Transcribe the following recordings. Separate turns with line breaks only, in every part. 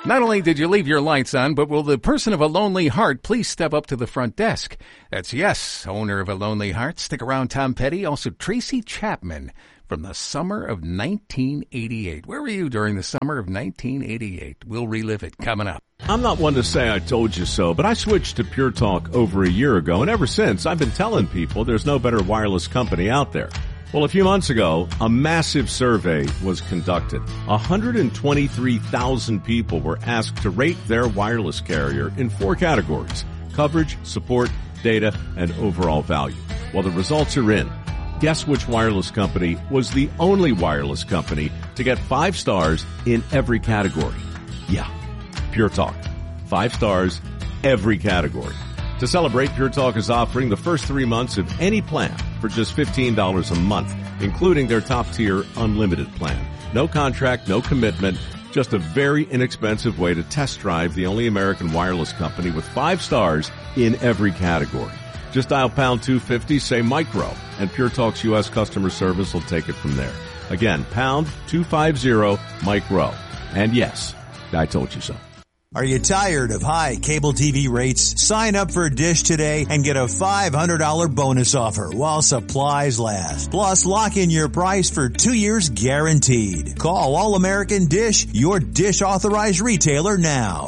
Not only did you leave your lights on, but will the person of a lonely heart please step up to the front desk? That's yes, owner of a lonely heart. Stick around, Tom Petty. Also, Tracy Chapman from the summer of 1988. Where were you during the summer of 1988? We'll relive it coming up.
I'm not one to say I told you so, but I switched to Pure Talk over a year ago, and ever since I've been telling people there's no better wireless company out there. Well, a few months ago, a massive survey was conducted. 123,000 people were asked to rate their wireless carrier in 4 categories: coverage, support, data, and overall value. Well, the results are in. Guess which wireless company was the only wireless company to get 5 stars in every category? Yeah, Pure Talk. 5 stars, every category. To celebrate, Pure Talk is offering the first 3 months of any plan for just $15 a month, including their top-tier unlimited plan. No contract, no commitment, just a very inexpensive way to test drive the only American wireless company with 5 stars in every category. Just dial pound 250, say micro, and Pure Talk's U.S. customer service will take it from there. Again, pound 250 micro. And yes, I told you so.
Are you tired of high cable TV rates? Sign up for Dish today and get a $500 bonus offer while supplies last. Plus, lock in your price for 2 years guaranteed. Call All American Dish, your Dish authorized retailer now.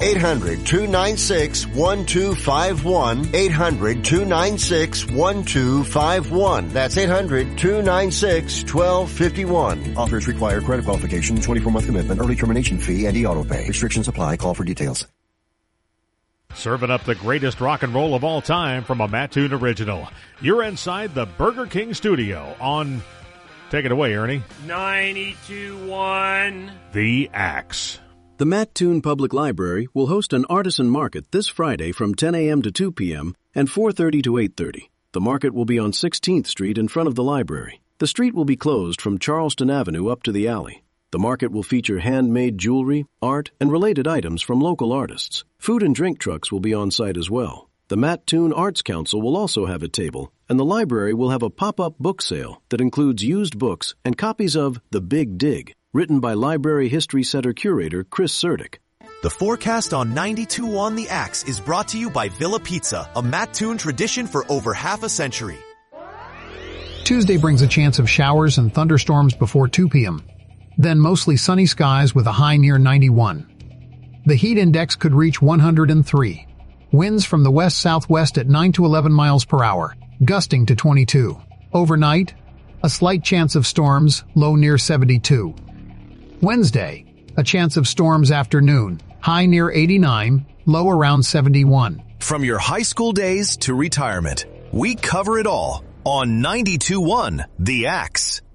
800-296-1251. 800-296-1251. That's 800-296-1251. Offers require credit qualification, 24-month commitment, early termination fee, and e-auto pay. Restrictions apply. Call for details.
Serving up the greatest rock and roll of all time from a Matt Toon original. You're inside the Burger King studio on, take it away, Ernie.
92.1
The Axe.
The Matt Toon Public Library will host an artisan market this Friday from 10 a.m. to 2 p.m. and 4:30 to 8:30. The market will be on 16th Street in front of the library. The street will be closed from Charleston Avenue up to the alley. The market will feature handmade jewelry, art, and related items from local artists. Food and drink trucks will be on site as well. The Matt Toon Arts Council will also have a table, and the library will have a pop-up book sale that includes used books and copies of The Big Dig, written by Library History Center curator Chris Serdick.
The forecast on 92.1 The Axe is brought to you by Villa Pizza, a Matt Toon tradition for over half a century.
Tuesday brings a chance of showers and thunderstorms before 2 p.m. Then mostly sunny skies with a high near 91. The heat index could reach 103. Winds from the west-southwest at 9 to 11 miles per hour, gusting to 22. Overnight, a slight chance of storms, low near 72. Wednesday, a chance of storms afternoon, high near 89, low around 71.
From your high school days to retirement, we cover it all on 92.1 The Axe.